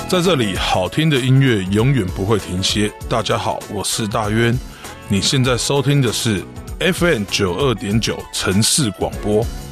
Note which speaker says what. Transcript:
Speaker 1: 在这里，好听的音乐永远不会停歇。大家好，我是大渊，你现在收听的是 FM92.9 城市广播。